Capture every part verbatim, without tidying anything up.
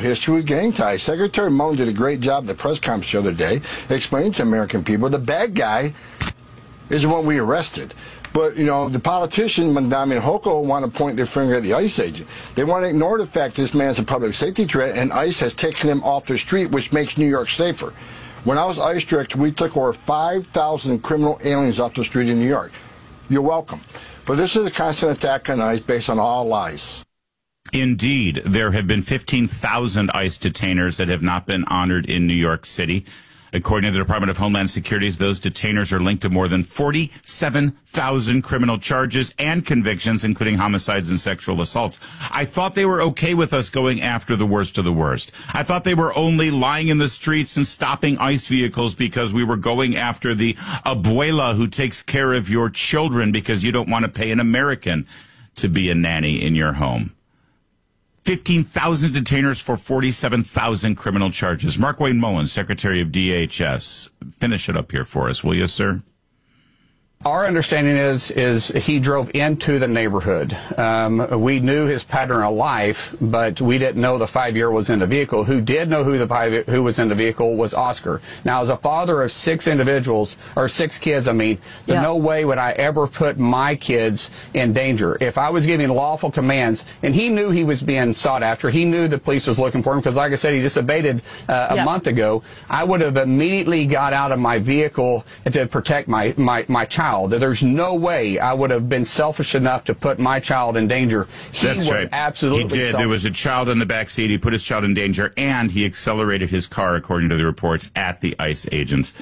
history with gang ties. Secretary Mullen did a great job at the press conference the other day explaining to American people the bad guy is the one we arrested. But, you know, the politicians, Mandami and Hochul, want to point their finger at the ICE agent. They want to ignore the fact this man's a public safety threat, and ICE has taken him off the street, which makes New York safer. When I was ICE director, we took over five thousand criminal aliens off the street in New York. You're welcome. But this is a constant attack on ICE based on all lies. Indeed, there have been fifteen thousand ICE detainers that have not been honored in New York City. According to the Department of Homeland Security, those detainers are linked to more than forty-seven thousand criminal charges and convictions, including homicides and sexual assaults. I thought they were okay with us going after the worst of the worst. I thought they were only lying in the streets and stopping ICE vehicles because we were going after the abuela who takes care of your children because you don't want to pay an American to be a nanny in your home. fifteen thousand detainers for forty-seven thousand criminal charges. Markwayne Mullins, Secretary of D H S. Finish it up here for us, will you, sir? Our understanding is is he drove into the neighborhood. Um, we knew his pattern of life, but we didn't know the five-year was in the vehicle. Who did know who the five who was in the vehicle was Oscar. Now, as a father of six individuals or six kids, I mean, yeah. no way would I ever put my kids in danger. If I was giving lawful commands, and he knew he was being sought after, he knew the police was looking for him because, like I said, he disobeyed uh, a yeah. month ago. I would have immediately got out of my vehicle to protect my my my child. There's no way I would have been selfish enough to put my child in danger. He That's was right. absolutely He did. selfish. There was a child in the back seat. He put his child in danger, and he accelerated his car, according to the reports, at the ICE agents.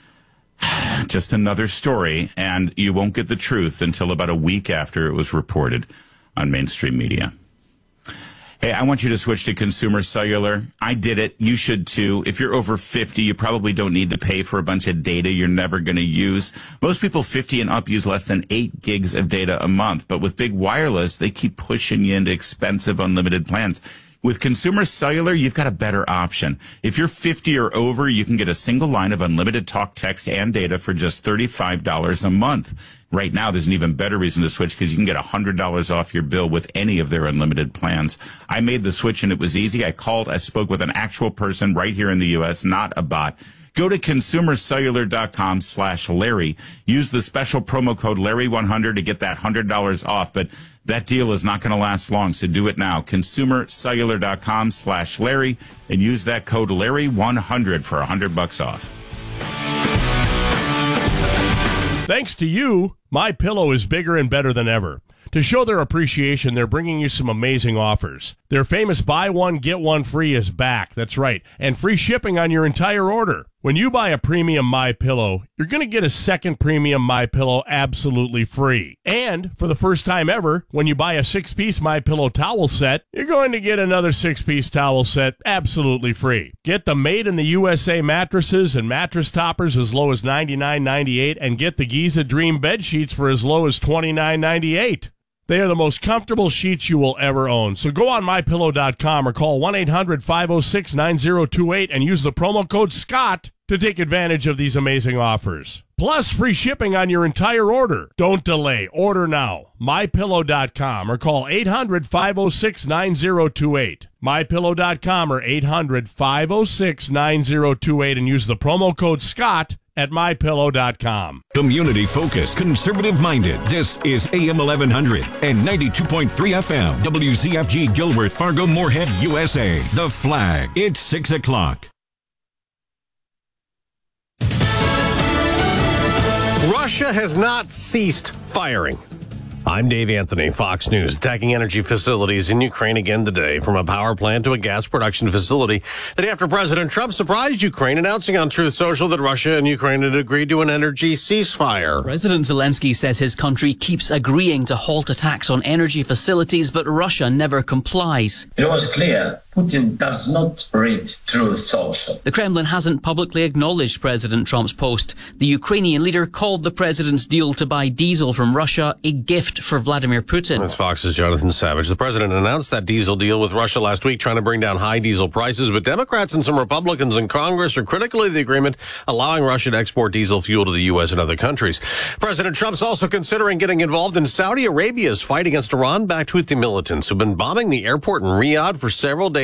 Just another story, and you won't get the truth until about a week after it was reported on mainstream media. Hey, I want you to switch to Consumer Cellular. I did it. You should too. If you're over fifty, you probably don't need to pay for a bunch of data you're never going to use. Most people fifty and up use less than eight gigs of data a month. But with big wireless, they keep pushing you into expensive unlimited plans. With Consumer Cellular, you've got a better option. If you're fifty or over, you can get a single line of unlimited talk, text, and data for just thirty-five dollars a month. Right now, there's an even better reason to switch because you can get one hundred dollars off your bill with any of their unlimited plans. I made the switch and it was easy. I called, I spoke with an actual person right here in the U S, not a bot. Go to consumercellular.com slash Larry. Use the special promo code Larry one hundred to get that one hundred dollars off, but that deal is not going to last long, so do it now. consumercellular.com slash Larry and use that code Larry one hundred for one hundred bucks off. Thanks to you, MyPillow is bigger and better than ever. To show their appreciation, they're bringing you some amazing offers. Their famous buy one, get one free is back. That's right. And free shipping on your entire order. When you buy a premium MyPillow, you're going to get a second premium MyPillow absolutely free. And for the first time ever, when you buy a six-piece MyPillow towel set, you're going to get another six-piece towel set absolutely free. Get the Made in the U S A mattresses and mattress toppers as low as ninety-nine ninety-eight and get the Giza Dream bed sheets for as low as twenty-nine ninety-eight. They are the most comfortable sheets you will ever own. So go on my pillow dot com or call one eight hundred five oh six nine oh two eight and use the promo code SCOTT to take advantage of these amazing offers. Plus free shipping on your entire order. Don't delay. Order now. my pillow dot com or call eight hundred five oh six nine oh two eight. my pillow dot com or eight hundred five oh six nine oh two eight and use the promo code SCOTT at my pillow dot com. Community-focused, conservative-minded. This is A M eleven hundred and ninety-two point three F M. W Z F G Gilworth, Fargo, Moorhead, U S A. The Flag. It's six o'clock. Russia has not ceased firing. I'm Dave Anthony, Fox News. Attacking energy facilities in Ukraine again today, from a power plant to a gas production facility. The day after President Trump surprised Ukraine, announcing on Truth Social that Russia and Ukraine had agreed to an energy ceasefire. President Zelensky says his country keeps agreeing to halt attacks on energy facilities, but Russia never complies. It was clear Putin does not read Truth Social. The Kremlin hasn't publicly acknowledged President Trump's post. The Ukrainian leader called the president's deal to buy diesel from Russia a gift for Vladimir Putin. That's Fox's Jonathan Savage. The president announced that diesel deal with Russia last week, trying to bring down high diesel prices, but Democrats and some Republicans in Congress are critical of the agreement, allowing Russia to export diesel fuel to the U S and other countries. President Trump's also considering getting involved in Saudi Arabia's fight against Iran-backed Houthi militants who've been bombing the airport in Riyadh for several days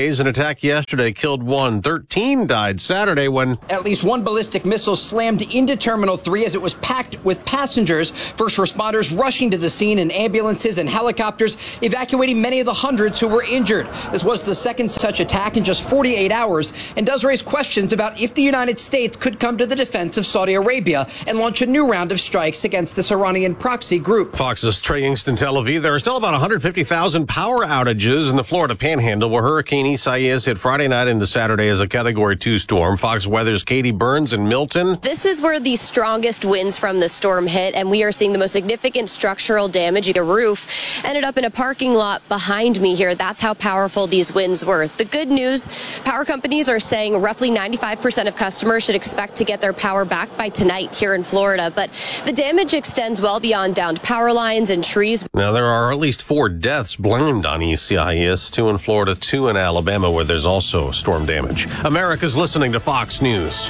days. An attack yesterday killed one. thirteen died Saturday when at least one ballistic missile slammed into Terminal three as it was packed with passengers. First responders rushing to the scene in ambulances and helicopters, evacuating many of the hundreds who were injured. This was the second such attack in just forty-eight hours and does raise questions about if the United States could come to the defense of Saudi Arabia and launch a new round of strikes against this Iranian proxy group. Fox's Trey Yingst in Tel Aviv. There are still about one hundred fifty thousand power outages in the Florida Panhandle, where Hurricane Isaias hit Friday night into Saturday as a Category two storm. Fox Weather's Katie Burns in Milton. This is where the strongest winds from the storm hit, and we are seeing the most significant structural damage. The roof ended up in a parking lot behind me here. That's how powerful these winds were. The good news, power companies are saying roughly ninety-five percent of customers should expect to get their power back by tonight here in Florida, but the damage extends well beyond downed power lines and trees. Now, there are at least four deaths blamed on Isaias, two in Florida, two in Alabama, where there's also storm damage. America's listening to Fox News.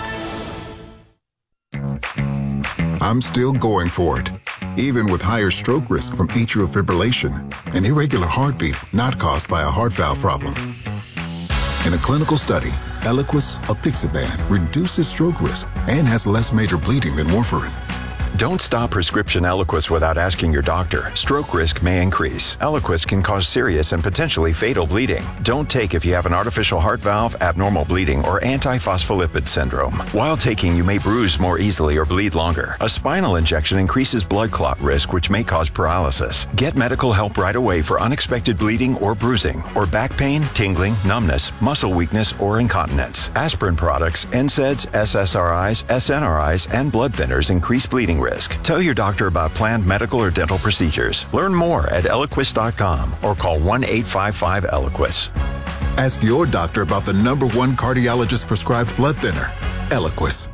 I'm still going for it, even with higher stroke risk from atrial fibrillation, an irregular heartbeat not caused by a heart valve problem. In a clinical study, Eliquis apixaban reduces stroke risk and has less major bleeding than warfarin. Don't stop prescription Eliquis without asking your doctor. Stroke risk may increase. Eliquis can cause serious and potentially fatal bleeding. Don't take if you have an artificial heart valve, abnormal bleeding, or antiphospholipid syndrome. While taking, you may bruise more easily or bleed longer. A spinal injection increases blood clot risk, which may cause paralysis. Get medical help right away for unexpected bleeding or bruising, or back pain, tingling, numbness, muscle weakness, or incontinence. Aspirin products, N SAIDs, S S R Is, S N R Is, and blood thinners increase bleeding risk. Tell your doctor about planned medical or dental procedures. Learn more at Eliquis dot com or call one eight five five Eliquis. Ask your doctor about the number one cardiologist prescribed blood thinner, Eliquis.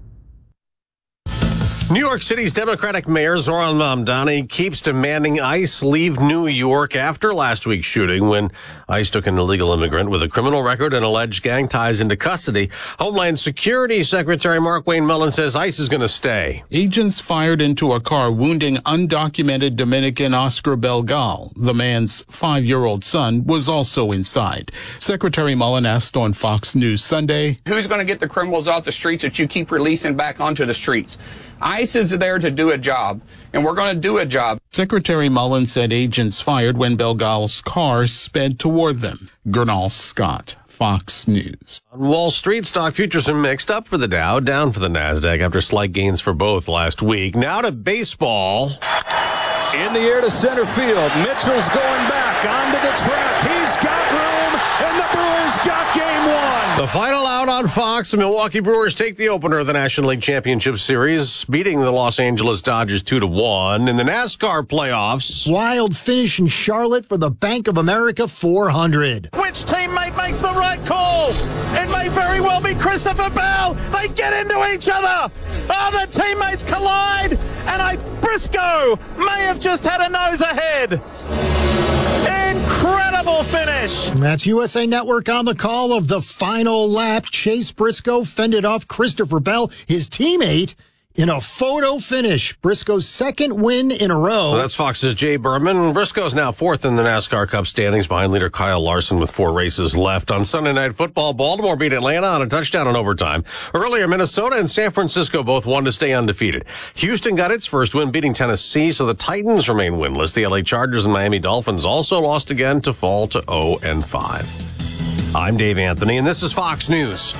New York City's Democratic Mayor Zoran Mamdani keeps demanding ICE leave New York after last week's shooting when ICE took an illegal immigrant with a criminal record and alleged gang ties into custody. Homeland Security Secretary Mark Wayne Mullen says ICE is going to stay. Agents fired into a car, wounding undocumented Dominican Oscar Belgal. The man's five-year-old son was also inside. Secretary Mullen asked on Fox News Sunday, Who's going to get the criminals off the streets that you keep releasing back onto the streets? ICE is there to do a job, and we're going to do a job. Secretary Mullen said agents fired when Belgal's car sped toward them. Gernal Scott, Fox News. On Wall Street, stock futures are mixed, up for the Dow, down for the NASDAQ after slight gains for both last week. Now to baseball. In the air to center field. Mitchell's going back onto the track. He's got room, and the Brewers got game one. The final out on Fox, the Milwaukee Brewers take the opener of the National League Championship Series, beating the Los Angeles Dodgers two to one. In the NASCAR playoffs, wild finish in Charlotte for the Bank of America four hundred. Which teammate makes the right call? It may very well be Christopher Bell. They get into each other. Oh, the teammates collide, and I Briscoe may have just had a nose ahead. Incredible finish. That's U S A Network on the call of the final lap. Chase Briscoe fended off Christopher Bell, his teammate, in a photo finish. Briscoe's second win in a row. Well, that's Fox's Jay Berman. Briscoe's now fourth in the NASCAR Cup standings behind leader Kyle Larson with four races left. On Sunday Night Football, Baltimore beat Atlanta on a touchdown in overtime. Earlier, Minnesota and San Francisco both won to stay undefeated. Houston got its first win, beating Tennessee, so the Titans remain winless. The L A Chargers and Miami Dolphins also lost again to fall to oh and five. I'm Dave Anthony, and this is Fox News.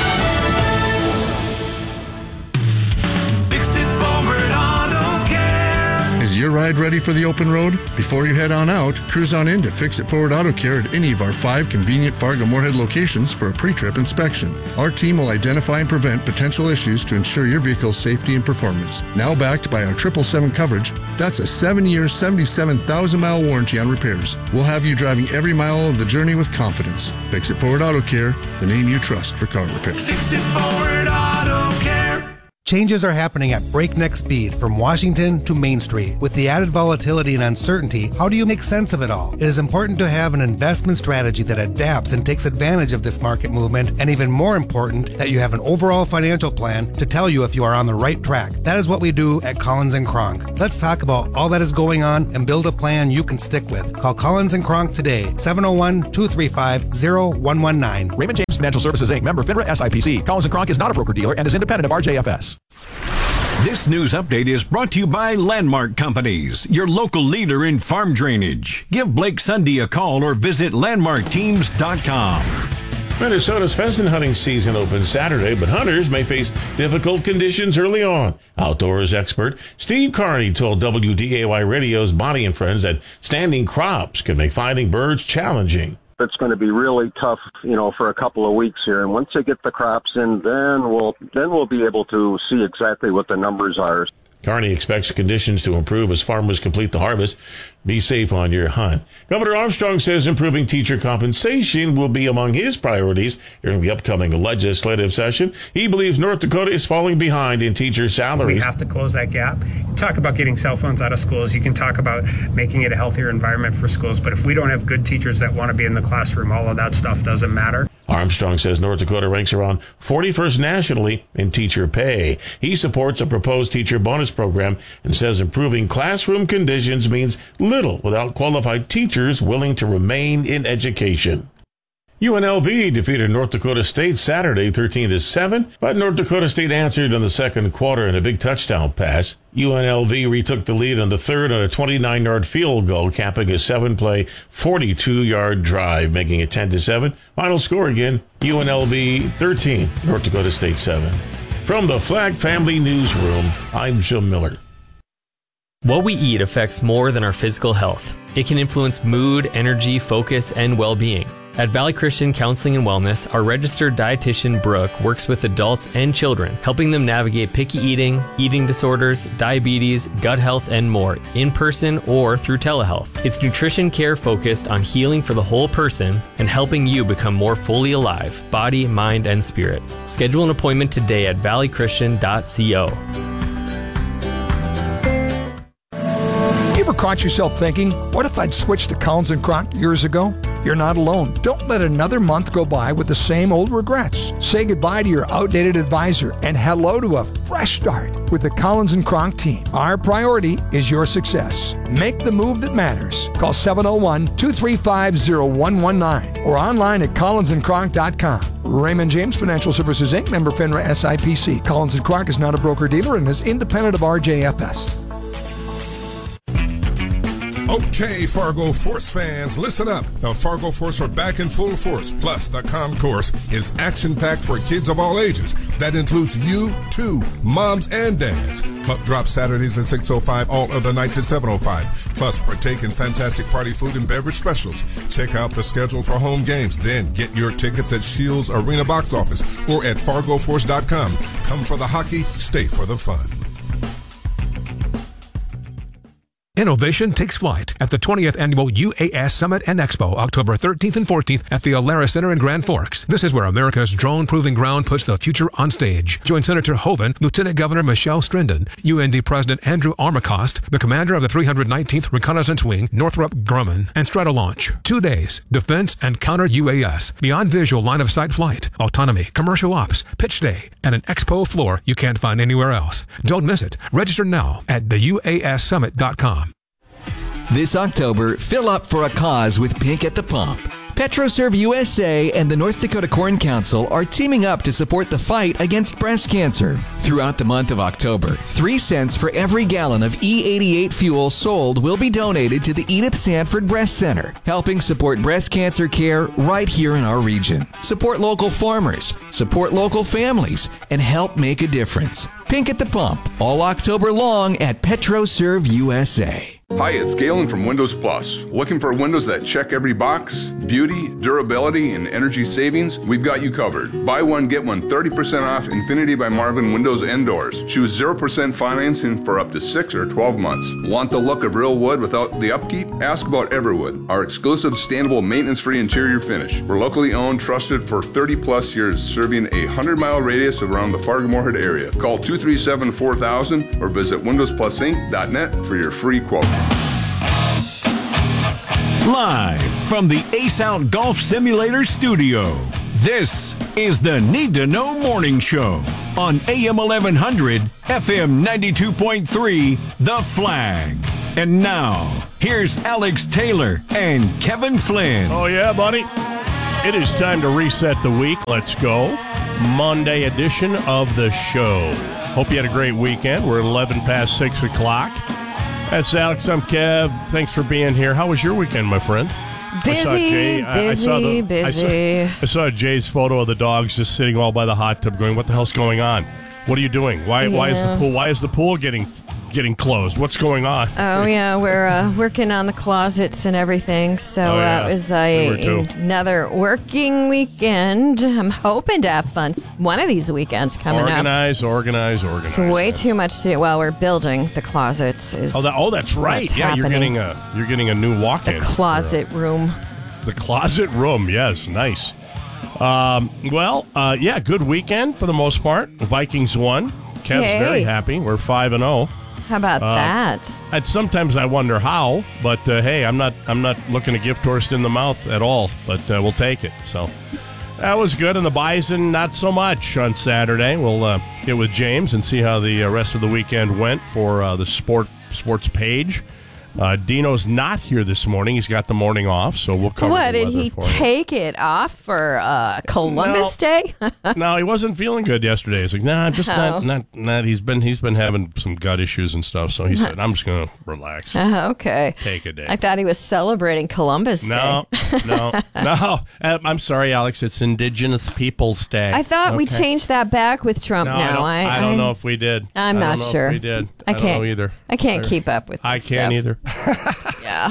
Is your ride ready for the open road? Before you head on out, cruise on in to Fix It Forward Auto Care at any of our five convenient Fargo-Moorhead locations for a pre-trip inspection. Our team will identify and prevent potential issues to ensure your vehicle's safety and performance. Now backed by our triple seven coverage, that's a seven-year, seventy-seven thousand mile warranty on repairs. We'll have you driving every mile of the journey with confidence. Fix It Forward Auto Care, the name you trust for car repair. Fix It Forward Auto Care. Changes are happening at breakneck speed from Washington to Main Street. With the added volatility and uncertainty, how do you make sense of it all? It is important to have an investment strategy that adapts and takes advantage of this market movement, and even more important, that you have an overall financial plan to tell you if you are on the right track. That is what we do at Collins and Kronk. Let's talk about all that is going on and build a plan you can stick with. Call Collins and Kronk today, seven oh one, two three five, oh one one nine. Raymond James Financial Services, Incorporated. Member FINRA S I P C. Collins and Kronk is not a broker-dealer and is independent of R J F S. This news update is brought to you by Landmark Companies, your local leader in farm drainage. Give Blake Sunday a call or visit landmark teams dot com. Minnesota's pheasant hunting season opens Saturday, but hunters may face difficult conditions early on. Outdoors expert Steve Carney told W D A Y Radio's Bonnie and Friends that standing crops can make finding birds challenging. It's going to be really tough, you know, for a couple of weeks here. And once they get the crops in, then we'll then we'll be able to see exactly what the numbers are. Carney expects conditions to improve as farmers complete the harvest. Be safe on your hunt. Governor Armstrong says improving teacher compensation will be among his priorities during the upcoming legislative session. He believes North Dakota is falling behind in teacher salaries. We have to close that gap. You talk about getting cell phones out of schools. You can talk about making it a healthier environment for schools. But if we don't have good teachers that want to be in the classroom, all of that stuff doesn't matter. Armstrong says North Dakota ranks around forty-first nationally in teacher pay. He supports a proposed teacher bonus program and says improving classroom conditions means little without qualified teachers willing to remain in education. U N L V defeated North Dakota State Saturday thirteen to seven, but North Dakota State answered in the second quarter in a big touchdown pass. U N L V retook the lead on the third on a twenty-nine-yard field goal, capping a seven-play, forty-two-yard drive, making it ten to seven. Final score again, U N L V thirteen, North Dakota State seven. From the Flag Family Newsroom, I'm Jim Miller. What we eat affects more than our physical health. It can influence mood, energy, focus, and well-being. At Valley Christian Counseling and Wellness, our registered dietitian Brooke works with adults and children, helping them navigate picky eating, eating disorders, diabetes, gut health, and more, in person or through telehealth. It's nutrition care focused on healing for the whole person and helping you become more fully alive, body, mind, and spirit. Schedule an appointment today at valley christian dot co. Ever caught yourself thinking, what if I'd switched to Collins and Kronk years ago? You're not alone. Don't let another month go by with the same old regrets. Say goodbye to your outdated advisor and hello to a fresh start with the Collins and Kronk team. Our priority is your success. Make the move that matters. Call seven oh one, two three five, oh one one nine or online at collins and kronk dot com. Raymond James Financial Services, Incorporated. Member FINRA S I P C. Collins and Kronk is not a broker-dealer and is independent of R J F S. Okay, Fargo Force fans, listen up. The Fargo Force are back in full force. Plus, the concourse is action-packed for kids of all ages. That includes you, too, moms and dads. Pup drop Saturdays at six oh five, all other nights at seven oh five. Plus, partake in fantastic party food and beverage specials. Check out the schedule for home games. Then get your tickets at Shields Arena box office or at fargo force dot com. Come for the hockey, stay for the fun. Innovation takes flight at the twentieth Annual U A S Summit and Expo, October thirteenth and fourteenth at the Alara Center in Grand Forks. This is where America's drone proving ground puts the future on stage. Join Senator Hoeven, Lieutenant Governor Michelle Strinden, U N D President Andrew Armacost, the commander of the three hundred nineteenth Reconnaissance Wing, Northrop Grumman, and Stratolaunch. Two days, defense and counter U A S, beyond visual line of sight flight, autonomy, commercial ops, pitch day, and an expo floor you can't find anywhere else. Don't miss it. Register now at the U A S summit dot com. This October, fill up for a cause with Pink at the Pump. PetroServe U S A and the North Dakota Corn Council are teaming up to support the fight against breast cancer. Throughout the month of October, three cents for every gallon of E eighty-eight fuel sold will be donated to the Edith Sanford Breast Center, helping support breast cancer care right here in our region. Support local farmers, support local families, and help make a difference. Pink at the Pump, all October long at PetroServe U S A. Hi, it's Galen from Windows Plus. Looking for windows that check every box? Beauty, durability, and energy savings? We've got you covered. Buy one, get one thirty percent off Infinity by Marvin windows and doors. Choose zero percent financing for up to six or twelve months. Want the look of real wood without the upkeep? Ask about Everwood, our exclusive sustainable maintenance-free interior finish. We're locally owned, trusted for thirty plus years, serving a one hundred mile radius around the Fargo-Moorhead area. Call two three seven, four thousand or visit windows plus inc dot net for your free quote. Live from the Ace Out Golf Simulator studio, this is the Need to Know Morning Show on A M eleven hundred, F M ninety-two point three, The Flag. And now, here's Alex Taylor and Kevin Flynn. Oh, yeah, buddy. It is time to reset the week. Let's go. Monday edition of the show. Hope you had a great weekend. We're eleven past six o'clock. That's Alex. I'm Kev. Thanks for being here. How was your weekend, my friend? Busy, Jay, busy, I, I saw the, busy. I saw, I saw Jay's photo of the dogs just sitting all by the hot tub going, what the hell's going on? What are you doing? Why yeah. Why is the pool Why is the pool getting getting closed? What's going on? Oh, yeah. We're uh, working on the closets and everything. So oh, yeah. uh, it was a, another working weekend. I'm hoping to have fun one of these weekends coming organize, up. Organize, organize, It's way too much to do while we're building the closets. Is oh, that, oh, that's right. Yeah, happening. you're getting a you're getting a new walk-in. The closet for, uh, room. The closet room, yes, nice. Um, well, uh, yeah, good weekend for the most part. The Vikings won. Kev's Yay. very happy. We're five and zero. How about uh, that? I'd, sometimes I wonder how, but uh, hey, I'm not I'm not looking to give Torst in the mouth at all, but uh, we'll take it. So that was good, and the Bison not so much on Saturday. We'll uh, get with James and see how the uh, rest of the weekend went for uh, the sport sports page. Uh, Dino's not here this morning. He's got the morning off, so we'll cover What, the did weather he for take it off for uh, Columbus No. Day? No, he wasn't feeling good yesterday. He's like, nah, just Oh. not, not, not. He's been, he's been having some gut issues and stuff. So he said, I'm just gonna relax, Uh, okay. take a day. I thought he was celebrating Columbus no, Day. no, no. Uh, I'm sorry, Alex. It's Indigenous Peoples Day. I thought we Okay. changed that back with Trump No, now. I don't, I don't know if we did. I'm I not don't know sure. If we did. I I, can't don't know either. I can't I- keep up with this I can't stuff. either. Yeah.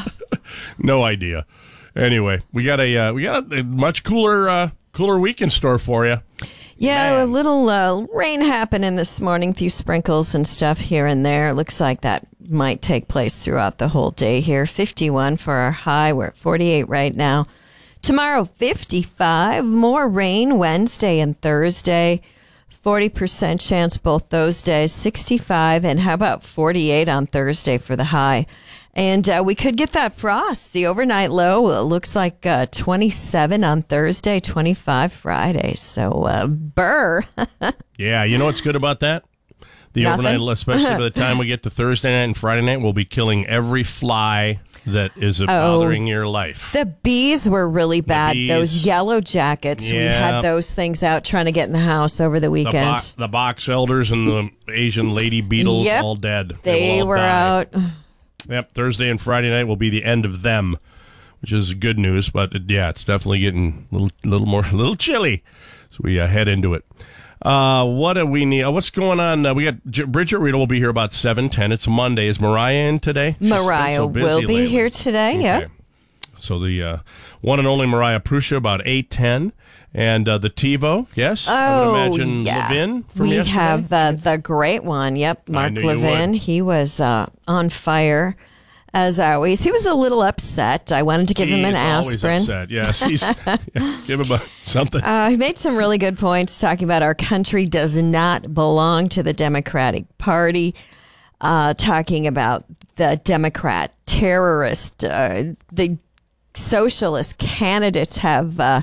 No idea. Anyway, we got a uh, we got a, a much cooler uh, cooler week in store for you. Yeah, a little uh, rain happening this morning, a few sprinkles and stuff here and there. It looks like that might take place throughout the whole day here. fifty-one for our high. We're at forty-eight right now. Tomorrow, fifty-five. More rain Wednesday and Thursday. forty percent chance both those days. sixty-five, and how about forty-eight on Thursday for the high? And uh, we could get that frost. The overnight low uh, looks like uh, twenty-seven on Thursday, twenty-five Friday. So, uh, burr. Yeah, you know what's good about that? The Nothing? overnight, especially by the time we get to Thursday night and Friday night, we'll be killing every fly that is Oh. bothering your life. The bees were really bad. bees. Those yellow jackets. We Yeah. had those things out trying to get in the house over the The, weekend. bo- the box elders and the Asian lady beetles Yep. all dead. They will all were die. out. Yep, Thursday and Friday night will be the end of them, which is good news. But it, yeah, it's definitely getting a little, little more, a little chilly. So we uh, head into it. Uh, what do we need? Uh, what's going on? Uh, we got J- Bridget Riedel will be here about seven ten. It's Monday. Is Mariah in today? She's been Mariah so busy will be lately. here today. Yep. Okay. So the uh, one and only Mariah Prusha about eight ten. And uh, the TiVo, yes? I would Oh, imagine yeah. Levin from we yesterday. have uh, the great one. Yep, Mark knew you Levin. would. He was uh, on fire as always. He was a little upset. I wanted to give him an He's always aspirin. upset. Yes, he's yeah, give him a, something. Uh, he made some really good points talking about our country does not belong to the Democratic Party, uh, talking about the Democrat terrorist. Uh, the socialist candidates have uh,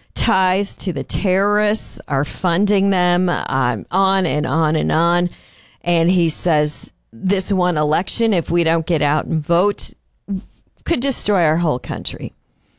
ties to the terrorists, are funding them, um, on and on and on. And he says this one election, if we don't get out and vote, could destroy our whole country.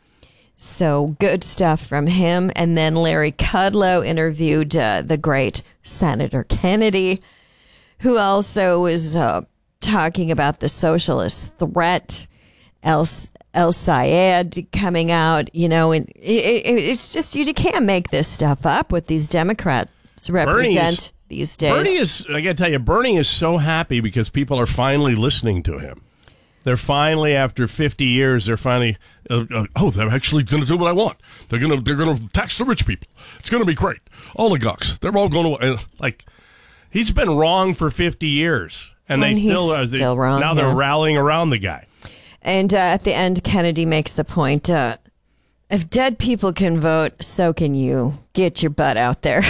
So good stuff from him. And then Larry Kudlow interviewed uh, the great Senator Kennedy, who also was uh, talking about the socialist threat, El, El Sayed coming out, you know, and it, it, it's just, you can't make this stuff up what these Democrats represent Bernie's- these days. Bernie is, I got to tell you, Bernie is so happy because people are finally listening to him. They're finally, after fifty years, they're finally, uh, uh, oh, they're actually going to do what I want. They're going to they're going to tax the rich people. It's going to be great. Oligarchs, they're all going to, uh, like, he's been wrong for fifty years. And And they he's still, uh, they, still wrong, now they're yeah. rallying around the guy. And uh, at the end, Kennedy makes the point, uh, if dead people can vote, so can you. Get your butt out there.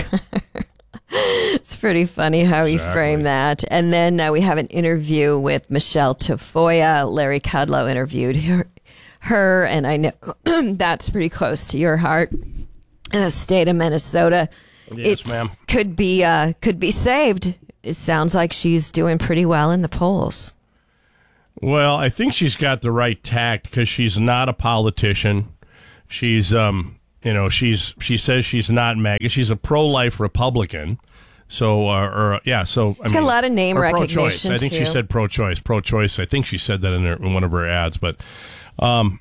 It's pretty funny how he Exactly. framed that. And then uh, we have an interview with Michelle Tafoya. Larry Kudlow interviewed her, her and I know that's pretty close to your heart. The state of Minnesota, Yes, it ma'am. could be uh, could be saved. It sounds like she's doing pretty well in the polls. Well, I think she's got the right tact because she's not a politician. She's, um, you know, she's she says she's not MAGA. She's a pro-life Republican. So, uh, or yeah, so I She's mean, got a lot of name or pro-choice. recognition, I think she too. said pro-choice, pro-choice. I think she said that in, her, in one of her ads. But um,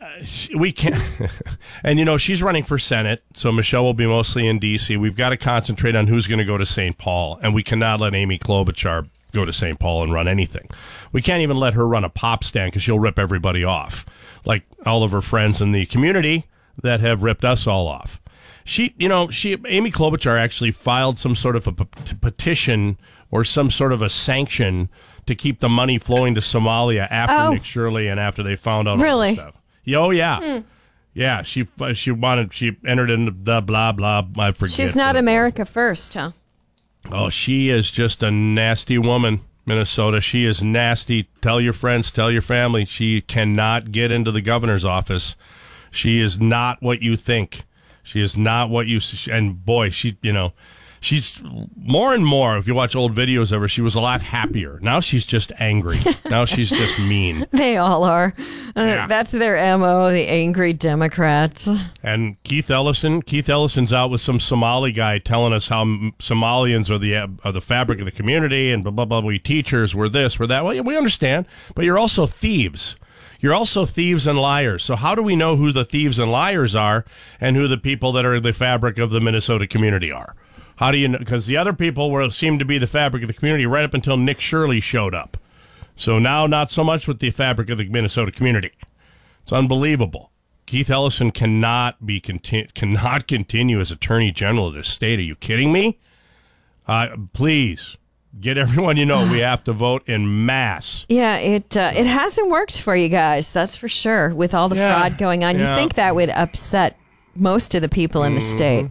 we can't. And you know, she's running for Senate, so Michelle will be mostly in D C. We've got to concentrate on who's going to go to Saint Paul, and we cannot let Amy Klobuchar go to Saint Paul and run anything. We can't even let her run a pop stand because she'll rip everybody off, like all of her friends in the community that have ripped us all off. She, you know, she Amy Klobuchar actually filed some sort of a p- petition or some sort of a sanction to keep the money flowing to Somalia after Oh. Nick Shirley and after they found out all Really? this stuff. Oh yeah, Hmm. yeah. She she wanted she entered into the blah blah. I forget. She's not the- America first, huh? Oh, she is just a nasty woman, Minnesota. She is nasty. Tell your friends, tell your family. She cannot get into the governor's office. She is not what you think. She is not what you... And boy, she, you know, she's more and more, if you watch old videos of her, she was a lot happier. Now she's just angry. Now she's just mean. They all are. Uh, Yeah. That's their M O, the angry Democrats. And Keith Ellison, Keith Ellison's out with some Somali guy telling us how m- Somalians are the are the fabric of the community and blah, blah, blah. We teachers, we're this, we're that. Well, yeah, we understand. But you're also thieves. You're also thieves and liars. So how do we know who the thieves and liars are and who the people that are the fabric of the Minnesota community are? How do you know? Because the other people were seemed to be the fabric of the community right up until Nick Shirley showed up. So now not so much with the fabric of the Minnesota community. It's unbelievable. Keith Ellison cannot be conti- cannot continue as Attorney General of this state. Are you kidding me? Uh, please get everyone you know. We have to vote in mass. Yeah, it uh, it hasn't worked for you guys, that's for sure, with all the Yeah, fraud going on. yeah. You think that would upset most of the people in the Mhm. state.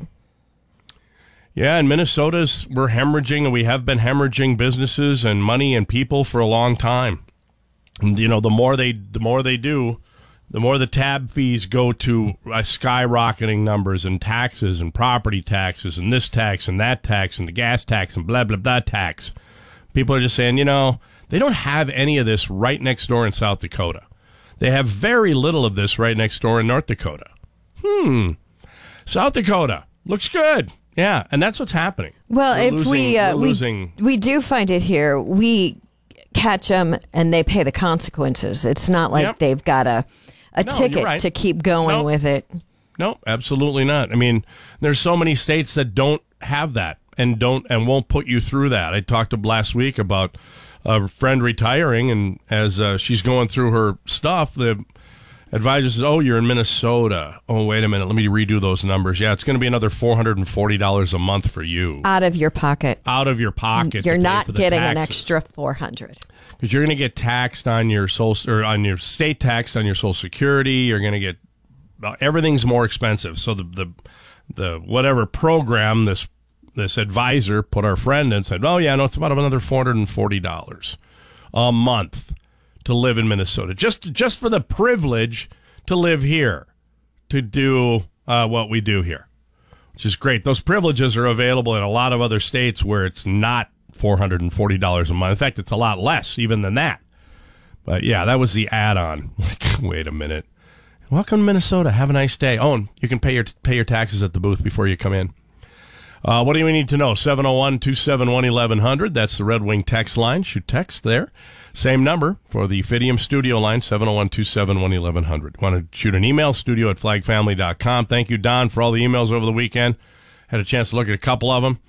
Yeah, in Minnesota's, we're hemorrhaging, and we have been hemorrhaging businesses and money and people for a long time. And, you know, the more they, the more they do, the more the tab fees go to uh, skyrocketing numbers and taxes and property taxes and this tax and that tax and the gas tax and blah, blah, blah tax. People are just saying, you know, they don't have any of this right next door in South Dakota. They have very little of this right next door in North Dakota. Hmm. South Dakota looks good. Yeah, and that's what's happening. Well, We're if losing- we uh, we're we losing. we do find it here, we catch them and they pay the consequences. It's not like Yep. they've got a a No, you're ticket right. to keep going Nope. with it. No, absolutely not. I mean, there's so many states that don't have that and don't and won't put you through that. I talked to last week about a friend retiring, and as uh, she's going through her stuff, the advisor says, "Oh, you're in Minnesota. Oh, wait a minute. Let me redo those numbers. Yeah, it's going to be another four hundred forty dollars a month for you Out of your pocket. out of your pocket. You're to pay not for the getting an taxes. extra four hundred. Because you're going to get taxed on your social or on your state tax on your Social Security. You're going to get well, everything's more expensive. So the the the whatever program this this advisor put our friend in said, oh yeah, no, it's about another four hundred and forty dollars a month to live in Minnesota, just just for the privilege to live here, to do uh, what we do here, which is great. Those privileges are available in a lot of other states where it's not four hundred and forty dollars a month. In fact, it's a lot less even than that. But yeah, that was the add-on. Like, wait a minute. Welcome to Minnesota. Have a nice day. Oh, and you can pay your pay your taxes at the booth before you come in. Uh, what do we need to know? seven oh one, two seven one, eleven hundred. That's the Red Wing text line. Shoot text there. Same number for the Fidium studio line, seven oh one, two seven one, eleven hundred. Want to shoot an email, studio at flag family dot com. Thank you, Don, for all the emails over the weekend. Had a chance to look at a couple of them.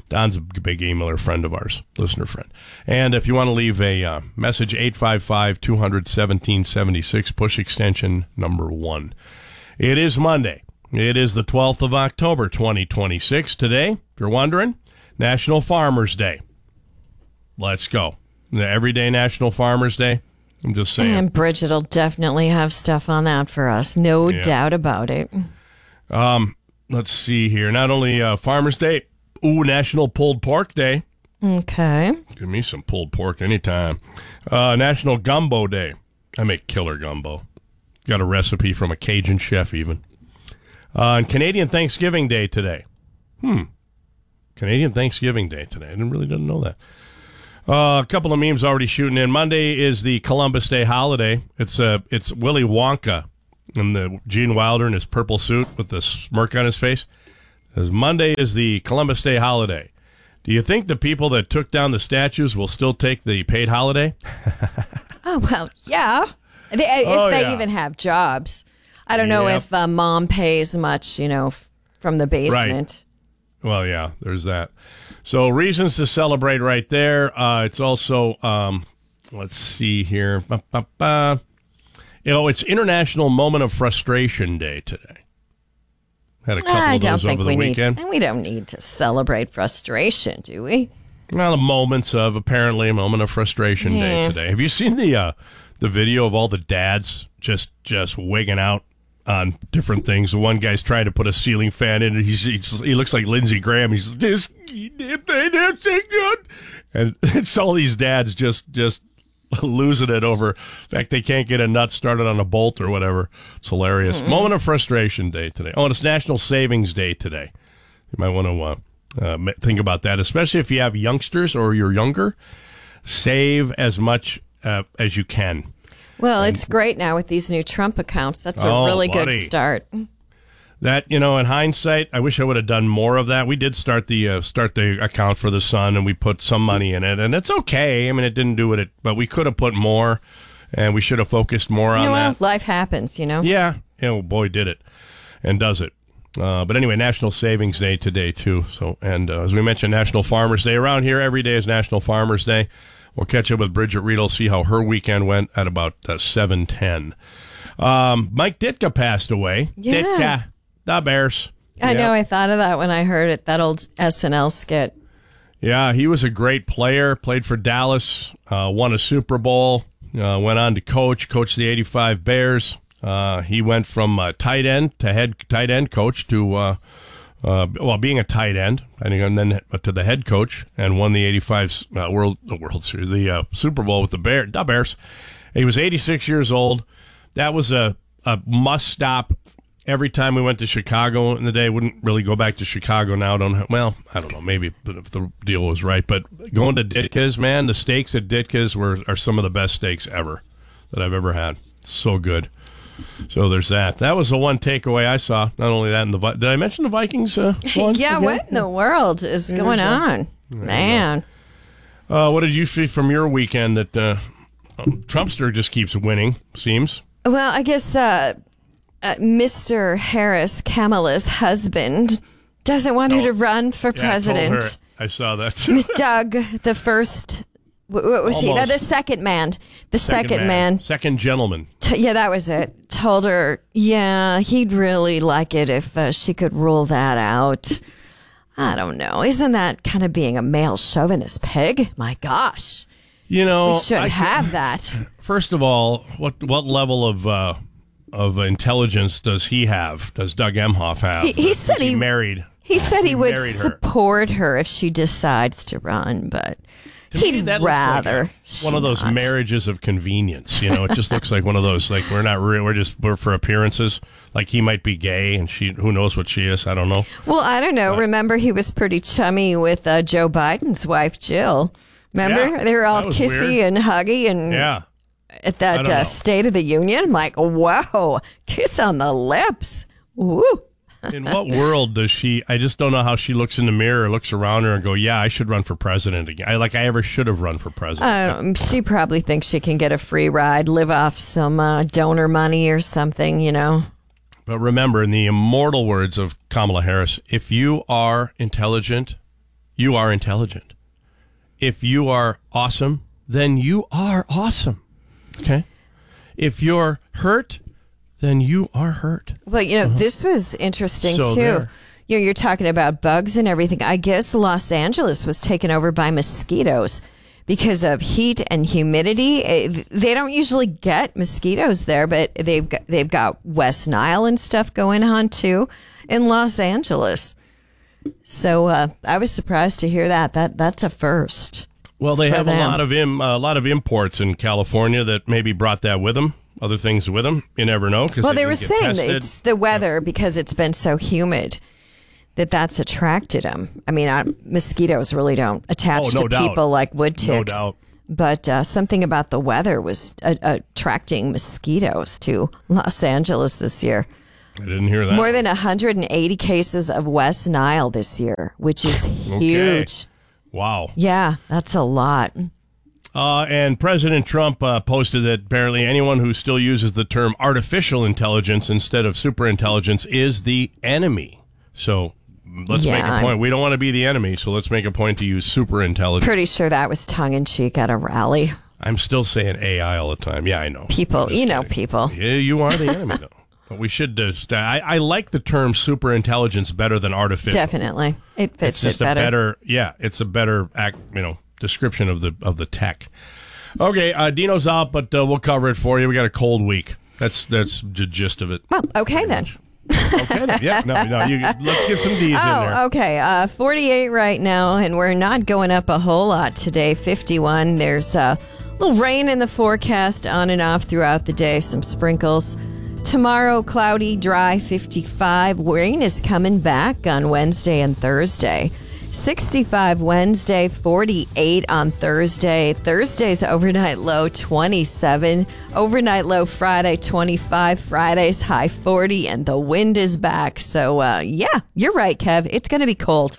Don's a big emailer friend of ours, listener friend. And if you want to leave a uh, message, eight five five, two hundred, seventeen seventy-six, push extension number one. It is Monday. It is the twelfth of October, twenty twenty-six. Today, if you're wondering, National Farmers Day. Let's go. The Everyday National Farmers Day. I'm just saying. And Bridget will definitely have stuff on that for us. No Yeah. doubt about it. Um, let's see here. Not only uh, Farmers Day, ooh, National Pulled Pork Day. Okay. Give me some pulled pork anytime. Uh, National Gumbo Day. I make killer gumbo. Got a recipe from a Cajun chef even. Uh, and Canadian Thanksgiving Day today. Hmm. Canadian Thanksgiving Day today. I didn't really didn't know that. Uh, a couple of memes already shooting in. Monday is the Columbus Day holiday. It's uh, it's Willy Wonka in the Gene Wilder in his purple suit with the smirk on his face. As Monday is the Columbus Day holiday. Do you think the people that took down the statues will still take the paid holiday? Oh, well, yeah. They, if Oh, they yeah. even have jobs. I don't know Yep. if uh, mom pays much, you know, f- from the basement. Well, yeah, there's that. So reasons to celebrate right there. Uh, it's also, um, let's see here. Ba, ba, ba. You know, it's International Moment of Frustration Day today. Had a couple I of don't those think over we the need, weekend. and we don't need to celebrate frustration, do we? Well, the moments of apparently a moment of frustration day Yeah. today. Have you seen the uh, the video of all the dads just just wigging out on different things? The one guy's trying to put a ceiling fan in, and he's, he's he looks like Lindsey Graham. He's this they did good, and it's all these dads just just losing it over the fact they can't get a nut started on a bolt or whatever. It's hilarious. Mm-mm. Moment of frustration day today. Oh, and it's National Savings Day today. You might want to uh, uh, ma- think about that, especially if you have youngsters or you're younger. Save as much uh, as you can. Well, it's great now with these new Trump accounts. That's a Oh, really buddy. good start. That, you know, in hindsight, I wish I would have done more of that. We did start the uh, start the account for the Sun, and we put some money in it, and it's okay. I mean, it didn't do it, but we could have put more, and we should have focused more You on know, that. well, life happens, you know? Yeah. Oh, boy, did it. And does it. Uh, but anyway, National Savings Day today, too. So, and uh, as we mentioned, National Farmers Day. Around here, every day is National Farmers Day. We'll catch up with Bridget Riedel, see how her weekend went at about uh, seven ten. Um, Mike Ditka passed away. Yeah. Ditka, the Bears. I Yeah. know, I thought of that when I heard it, that old S N L skit. Yeah, he was a great player, played for Dallas, uh, won a Super Bowl, uh, went on to coach, coached the eighty-five Bears. Uh, he went from uh, tight end to head tight end coach to, uh, uh, well, being a tight end, and then to the head coach, and won the eighty-five uh, World the World Series, the uh, Super Bowl with the Bear, the Bears. He was eighty-six years old. That was a, a must stop. Every time we went to Chicago in the day, wouldn't really go back to Chicago now. Don't well, I don't know, maybe if the deal was right. But going to Ditka's, man, the steaks at Ditka's were are some of the best steaks ever that I've ever had. So good. So there's that. That was the one takeaway I saw. Not only that, in the Vi- did I mention the Vikings? Uh, won yeah, again? what in the world is Yeah, going so- on? Man. Uh, what did you see from your weekend that uh, um, Trumpster just keeps winning, seems? Well, I guess uh, uh, Mister Harris, Kamala's husband, doesn't want her to run for Yeah, I told president. her. I saw that. Miss Doug, the first, wh- what was he? No, Almost. the second man. The second, man. Second gentleman. T- yeah, that was it. Told her, yeah, he'd really like it if uh, she could rule that out. I don't know. Isn't that kind of being a male chauvinist pig? My gosh. You know, we shouldn't I- have that. First of all, what what level of uh, of intelligence does he have? Does Doug Emhoff have? He- he Is said he- married. He said he would married her. support her if she decides to run, but To me, he'd that looks like rather a- one of those not. marriages of convenience. You know, it just looks like one of those like we're not real. We're just we're for appearances. Like he might be gay, and she who knows what she is. I don't know. Well, I don't know. Remember, he was pretty chummy with uh, Joe Biden's wife, Jill. Remember? Yeah, they were all that was kissy weird. and huggy and Yeah. at I that don't know. uh, State of the Union. I'm like, whoa, kiss on the lips. Woo. In what world does she? I just don't know how she looks in the mirror, looks around her, and go, "Yeah, I should run for president again." I like I ever should have run for president. Um, she probably thinks she can get a free ride, live off some uh, donor money or something, you know. But remember, in the immortal words of Kamala Harris, if you are intelligent, you are intelligent. If you are awesome, then you are awesome. Okay? If you're hurt, then you are hurt. Well, you know, Uh-huh. this was interesting, So too. there. You know, you're talking about bugs and everything. I guess Los Angeles was taken over by mosquitoes because of heat and humidity. Eh, They don't usually get mosquitoes there, but they've got, they've got West Nile and stuff going on, too, in Los Angeles. So uh, I was surprised to hear that. That That's a first. Well, they for have them. a lot of Im, a lot of imports in California that maybe brought that with them, other things with them. You never know. 'Cause Well, they, didn't were get saying tested. it's the weather because it's been so humid that that's attracted them. I mean, I, mosquitoes really don't attach Oh, no to doubt. people like wood No ticks. doubt. But uh, something about the weather was uh, attracting mosquitoes to Los Angeles this year. I didn't hear that. More than one hundred eighty cases of West Nile this year, which is huge. Wow. Yeah, that's a lot. Uh, and President Trump uh, posted that apparently anyone who still uses the term artificial intelligence instead of superintelligence is the enemy. So let's Yeah, make a I'm- point. We don't want to be the enemy, so let's make a point to use superintelligence. Pretty sure that was tongue-in-cheek at a rally. I'm still saying A I all the time. Yeah, I know. People, you know people. Yeah, you are the enemy, though. But we should just, uh, I, I like the term superintelligence better than artificial. Definitely. It It's fits just it better. a better, yeah, it's a better act, you know, description of the of the tech. Okay, uh, Dino's out, but uh, we'll cover it for you. We got a cold week. That's that's the gist of it. Well, okay then. Okay, then. Yeah, no, no. You, let's get some D's in there. Oh, okay. Uh, forty-eight right now, and we're not going up a whole lot today. fifty-one. There's a little rain in the forecast on and off throughout the day, some sprinkles. Tomorrow, cloudy, dry, fifty-five. Rain is coming back on Wednesday and Thursday. sixty-five Wednesday, forty-eight on Thursday. Thursday's overnight low, twenty-seven. Overnight low Friday, twenty-five. Friday's high, forty, and the wind is back. So, uh, yeah, you're right, Kev. It's going to be cold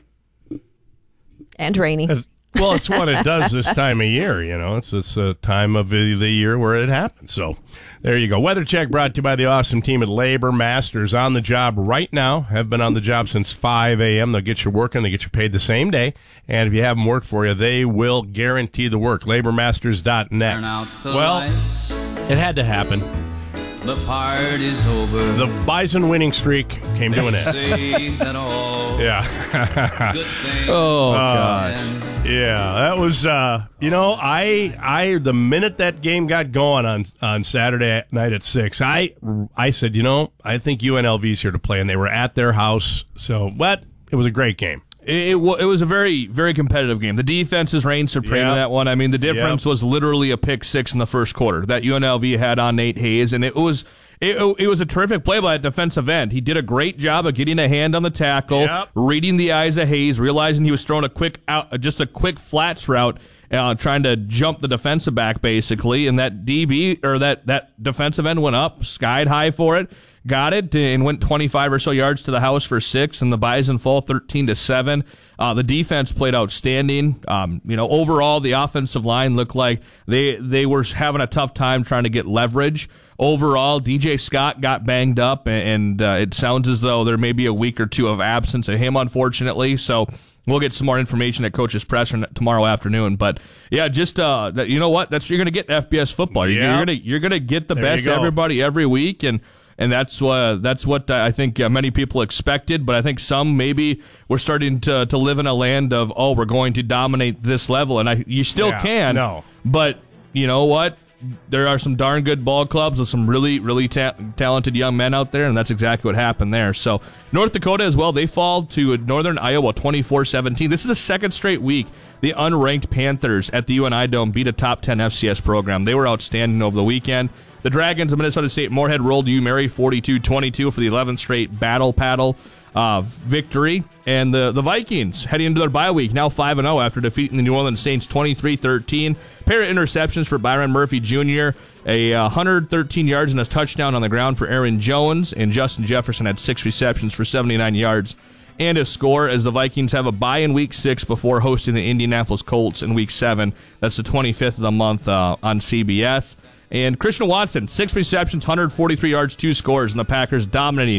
and rainy. Well, it's what it does this time of year, you know. It's it's a time of the, the year where it happens. So there you go. Weather check brought to you by the awesome team at Labor Masters. On the job right now. Have been on the job since five a.m. They'll get you working. They get you paid the same day. And if you have them work for you, they will guarantee the work. labor masters dot net. Turn out the Well, lights. it had to happen. The party's over. The Bison winning streak came to an They end. say that all Yeah. good things Oh end. gosh. Yeah, that was uh you know, I I the minute that game got going on on Saturday night at six, I I said, you know, I think U N L V's here to play, and they were at their house. So, but it was a great game. It, it, wa- it was a very, very competitive game. The defenses reigned supreme Yep. in that one. I mean, the difference Yep. was literally a pick six in the first quarter that U N L V had on Nate Hayes, and it was it, it was a terrific play by a defensive end. He did a great job of getting a hand on the tackle, Yep. reading the eyes of Hayes, realizing he was throwing a quick out, just a quick flats route, uh, trying to jump the defensive back basically, and that D B or that that defensive end went up, skied high for it. Got it and went twenty-five or so yards to the house for six, and the Bison fall thirteen to seven. Uh, the defense played outstanding. Um, you know, overall, the offensive line looked like they they were having a tough time trying to get leverage. Overall, D J Scott got banged up, and, and uh, it sounds as though there may be a week or two of absence of him, unfortunately. So we'll get some more information at Coach's presser tomorrow afternoon. But yeah, just uh, that, you know what? That's you're going to get in F B S football. You're, Yeah. you're gonna you're gonna get the There you best of go. everybody every week, and. And that's uh, that's what I think uh, many people expected, but I think some maybe we're starting to to live in a land of, oh, we're going to dominate this level, and I you still Yeah, can. no. But you know what? There are some darn good ball clubs with some really really ta- talented young men out there, and that's exactly what happened there. So North Dakota as well, they fall to Northern Iowa twenty-four seventeen. This is the second straight week the unranked Panthers at the U N I Dome beat a top ten F C S program. They were outstanding over the weekend. The Dragons of Minnesota State Moorhead rolled U Mary forty-two twenty-two for the eleventh straight battle paddle uh, victory. And the, the Vikings heading into their bye week, now five and oh after defeating the New Orleans Saints twenty-three thirteen. Pair of interceptions for Byron Murphy Junior, a uh, one hundred thirteen yards and a touchdown on the ground for Aaron Jones, and Justin Jefferson had six receptions for seventy-nine yards and a score, as the Vikings have a bye in week six before hosting the Indianapolis Colts in week seven. That's the twenty-fifth of the month uh, on C B S. And Christian Watson, six receptions, one hundred forty-three yards, two scores, and the Packers dominating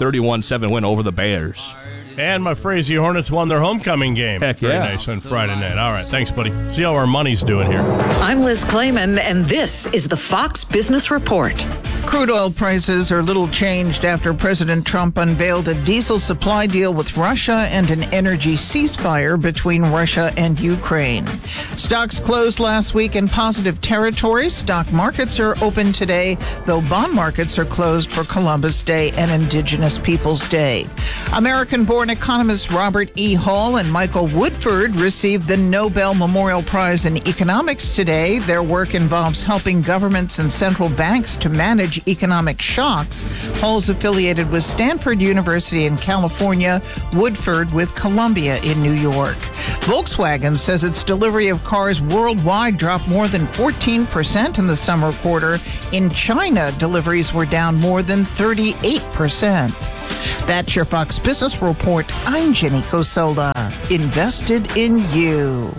thirty-one seven win over the Bears. And my Frazee Hornets won their homecoming game. Heck Very yeah. nice on Friday night. All right, thanks, buddy. See how our money's doing here. I'm Liz Clayman, and this is the Fox Business Report. Crude oil prices are little changed after President Trump unveiled a diesel supply deal with Russia and an energy ceasefire between Russia and Ukraine. Stocks closed last week in positive territory. Stock markets are open today, though bond markets are closed for Columbus Day and Indigenous Peoples Day. American-born economists Robert E. Hall and Michael Woodford received the Nobel Memorial Prize in Economics today. Their work involves helping governments and central banks to manage economic shocks. Hall's affiliated with Stanford University in California, Woodford with Columbia in New York. Volkswagen says its delivery of cars worldwide dropped more than fourteen percent in the summer quarter. In China, deliveries were down more than thirty-eight percent. That's your Fox Business Report. I'm Jenny Cosola. Invested in you.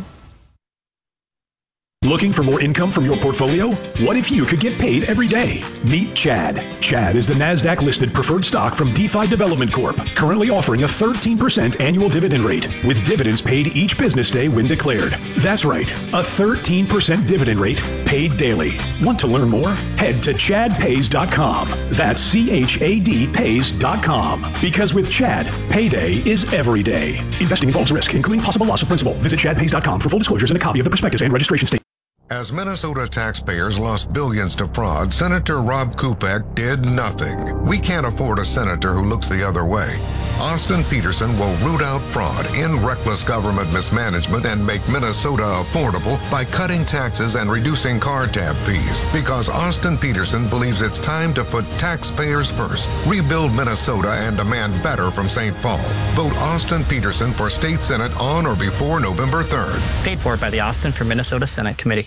Looking for more income from your portfolio? What if you could get paid every day? Meet Chad. Chad is the NASDAQ-listed preferred stock from DeFi Development Corp, currently offering a thirteen percent annual dividend rate, with dividends paid each business day when declared. That's right, a thirteen percent dividend rate paid daily. Want to learn more? Head to chad pays dot com. That's C H A D pays dot com. Because with Chad, payday is every day. Investing involves risk, including possible loss of principal. Visit chad pays dot com for full disclosures and a copy of the prospectus and registration statement. As Minnesota taxpayers lost billions to fraud, Senator Rob Kupek did nothing. We can't afford a senator who looks the other way. Austin Peterson will root out fraud, end reckless government mismanagement, and make Minnesota affordable by cutting taxes and reducing car tab fees. Because Austin Peterson believes it's time to put taxpayers first, rebuild Minnesota, and demand better from Saint Paul. Vote Austin Peterson for State Senate on or before November third. Paid for by the Austin for Minnesota Senate Committee.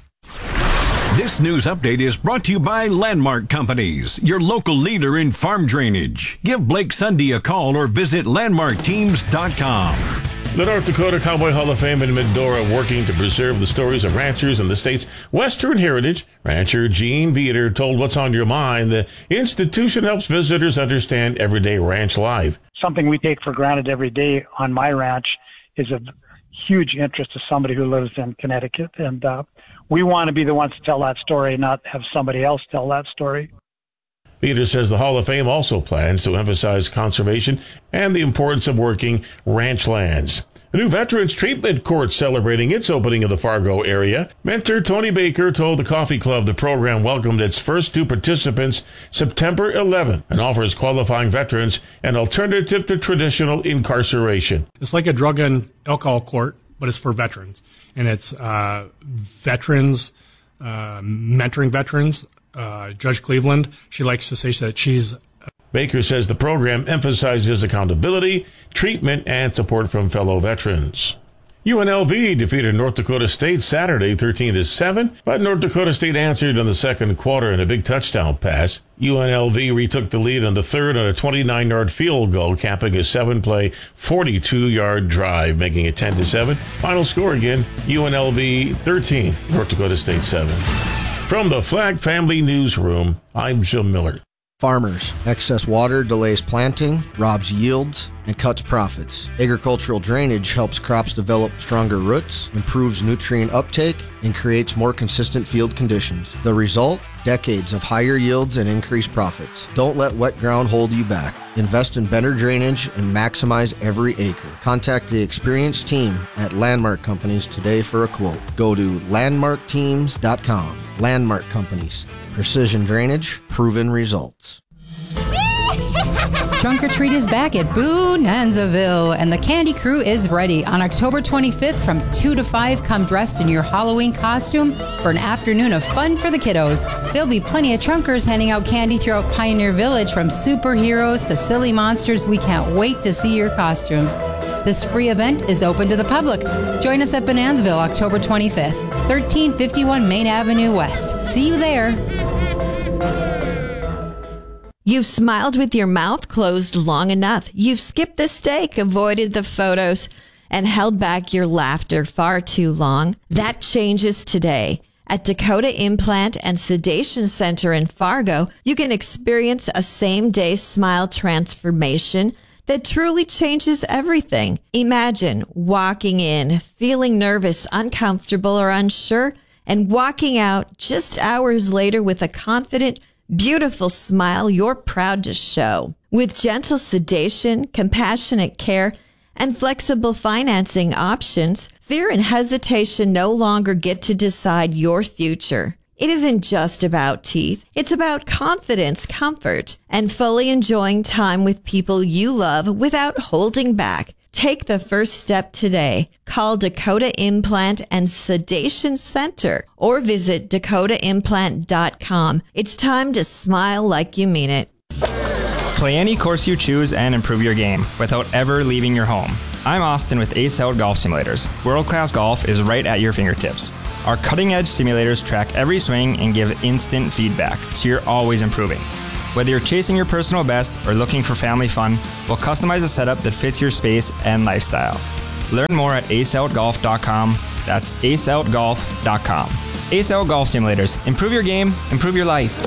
This news update is brought to you by Landmark Companies, your local leader in farm drainage. Give Blake Sunday a call or visit landmark teams dot com. The North Dakota Cowboy Hall of Fame in Medora working to preserve the stories of ranchers and the state's western heritage. Rancher Gene Veter told What's on Your Mind the institution helps visitors understand everyday ranch life. Something we take for granted every day on my ranch is of huge interest to somebody who lives in Connecticut, and uh, we want to be the ones to tell that story, not have somebody else tell that story. Peter says the Hall of Fame also plans to emphasize conservation and the importance of working ranch lands. A new Veterans Treatment Court celebrating its opening in the Fargo area. Mentor Tony Baker told the Coffee Club the program welcomed its first two participants September eleventh and offers qualifying veterans an alternative to traditional incarceration. It's like a drug and alcohol court, but it's for veterans. And it's uh, veterans, uh, mentoring veterans. Uh, Judge Cleveland, she likes to say that she's... Baker says the program emphasizes accountability, treatment, and support from fellow veterans. U N L V defeated North Dakota State Saturday thirteen to seven, but North Dakota State answered in the second quarter in a big touchdown pass. U N L V retook the lead on the third on a twenty-nine-yard field goal, capping a seven-play, forty-two-yard drive, making it ten to seven. Final score again, U N L V thirteen, North Dakota State seven. From the Flag Family Newsroom, I'm Jim Miller. Farmers. Excess water delays planting, robs yields, and cuts profits. Agricultural drainage helps crops develop stronger roots, improves nutrient uptake, and creates more consistent field conditions. The result? Decades of higher yields and increased profits. Don't let wet ground hold you back. Invest in better drainage and maximize every acre. Contact the experienced team at Landmark Companies today for a quote. Go to landmark teams dot com. Landmark Companies. Precision drainage, proven results. Trunk or Treat is back at Bonanzaville, and the Candy Crew is ready. On October twenty-fifth from two to five, come dressed in your Halloween costume for an afternoon of fun for the kiddos. There'll be plenty of trunkers handing out candy throughout Pioneer Village, from superheroes to silly monsters. We can't wait to see your costumes. This free event is open to the public. Join us at Bonanzaville October twenty-fifth, thirteen fifty-one Main Avenue West. See you there. You've smiled with your mouth closed long enough. You've skipped the steak, avoided the photos, and held back your laughter far too long. That changes today. At Dakota Implant and Sedation Center in Fargo, you can experience a same-day smile transformation that truly changes everything. Imagine walking in, feeling nervous, uncomfortable, or unsure, and walking out just hours later with a confident, beautiful smile you're proud to show. With gentle sedation, compassionate care, and flexible financing options, fear and hesitation no longer get to decide your future. It isn't just about teeth. It's about confidence, comfort, and fully enjoying time with people you love without holding back. Take the first step today. Call Dakota Implant and Sedation Center or visit dakota implant dot com. It's time to smile like you mean it. Play any course you choose and improve your game without ever leaving your home. I'm Austin with Ace Out Golf Simulators. World-class golf is right at your fingertips. Our cutting-edge simulators track every swing and give instant feedback, so you're always improving. Whether you're chasing your personal best or looking for family fun, we'll customize a setup that fits your space and lifestyle. Learn more at ace out golf dot com. That's ace out golf dot com. Ace Out Golf Simulators. Improve your game, improve your life.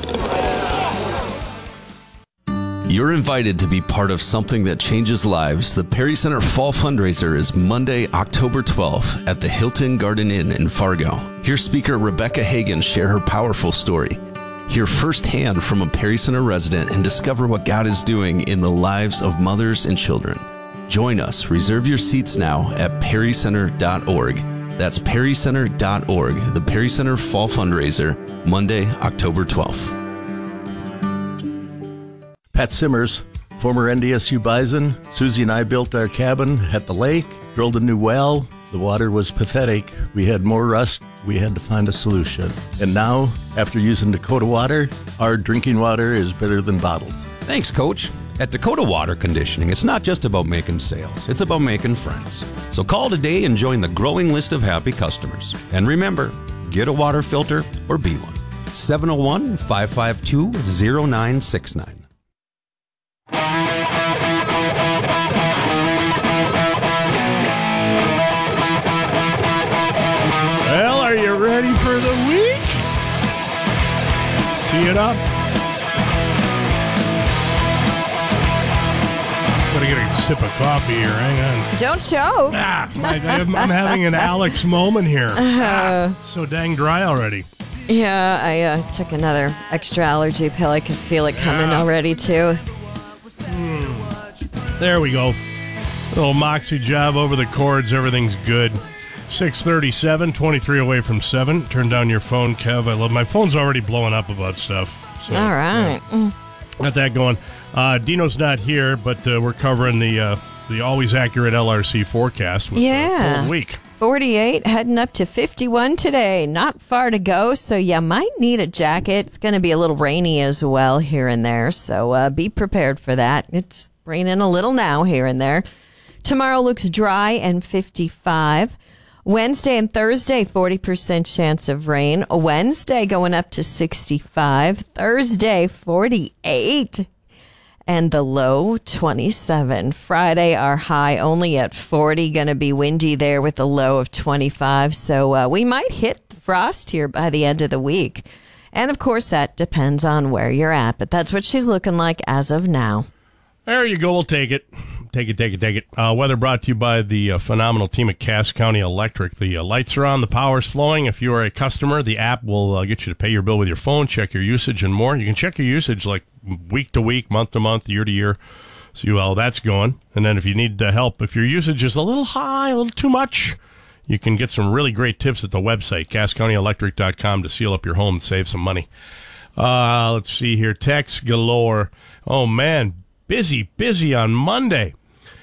You're invited to be part of something that changes lives. The Perry Center Fall Fundraiser is Monday, October twelfth at the Hilton Garden Inn in Fargo. Hear speaker Rebecca Hagan share her powerful story. Hear firsthand from a Perry Center resident and discover what God is doing in the lives of mothers and children. Join us. Reserve your seats now at perry center dot org. That's perry center dot org. The Perry Center Fall Fundraiser, Monday, October twelfth. Pat Simmers, former N D S U Bison. Susie and I built our cabin at the lake, drilled a new well. The water was pathetic. We had more rust. We had to find a solution. And now, after using Dakota Water, our drinking water is better than bottled. Thanks, Coach. At Dakota Water Conditioning, it's not just about making sales. It's about making friends. So call today and join the growing list of happy customers. And remember, get a water filter or be one. seven oh one, five five two, oh nine six nine. Well, are you ready for the week? Tee it up. Gotta get a sip of coffee here. Hang on. Don't choke. Ah, I, I'm, I'm having an Alex moment here. Uh, ah, so dang dry already. Yeah, I uh, took another extra allergy pill. I could feel it coming yeah. already, too. Mm. There we go. Little Moxie job over the cords. Everything's good. six thirty-seven, twenty-three away from seven. Turn down your phone, Kev. I love my phone's already blowing up about stuff. So, all right. Yeah. Got that going. Uh, Dino's not here, but uh, we're covering the uh, the always accurate L R C forecast. With, yeah. Uh, cold week. forty-eight, heading up to fifty-one today. Not far to go, so you might need a jacket. It's going to be a little rainy as well here and there, so uh, be prepared for that. It's raining a little now here and there. Tomorrow looks dry and fifty-five. Wednesday and Thursday, forty percent chance of rain. Wednesday going up to sixty-five. Thursday, forty-eight. And the low, twenty-seven. Friday, our high only at forty. Going to be windy there with a low of twenty-five. So uh, we might hit frost here by the end of the week. And, of course, that depends on where you're at. But that's what she's looking like as of now. There you go. We'll take it. Take it, take it, take it. Uh, weather brought to you by the uh, phenomenal team at Cass County Electric. The uh, lights are on, the power's flowing. If you are a customer, the app will uh, get you to pay your bill with your phone, check your usage, and more. You can check your usage like week to week, month to month, year to year, see how that's going. And then if you need uh, help, if your usage is a little high, a little too much, you can get some really great tips at the website, cass county electric dot com, to seal up your home and save some money. Uh, let's see here. Text galore. Oh, man, busy, busy on Monday.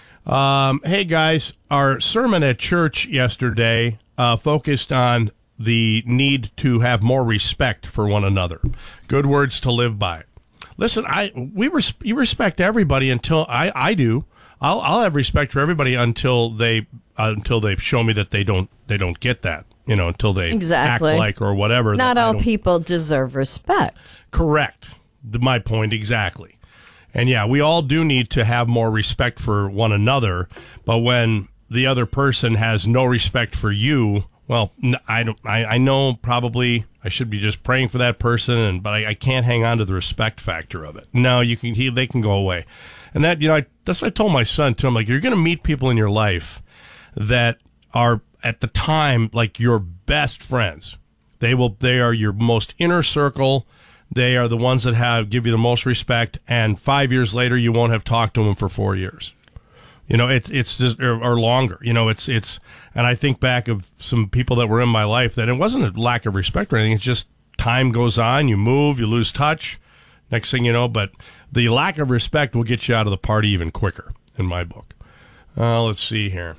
Um, hey, guys, our sermon at church yesterday uh, focused on the need to have more respect for one another. Good words to live by. Listen, I we res- you respect everybody until I, I do. I'll I'll have respect for everybody until they uh, until they show me that they don't they don't get that. You know, until they exactly. act like or whatever. Not all people deserve respect. Correct. The, my point exactly. And yeah, we all do need to have more respect for one another, but when the other person has no respect for you, Well, I don't. I, I know probably I should be just praying for that person, and but I, I can't hang on to the respect factor of it. No, you can. He, they can go away, and that you know I, that's what I told my son too. I'm like, you're going to meet people in your life that are at the time like your best friends. They will. They are your most inner circle. They are the ones that have give you the most respect. And five years later, you won't have talked to them for four years. You know, it's it's just or, or longer. You know, it's it's. And I think back of some people that were in my life that it wasn't a lack of respect or anything. It's just time goes on, you move, you lose touch. Next thing you know, but the lack of respect will get you out of the party even quicker. In my book. Uh, let's see here.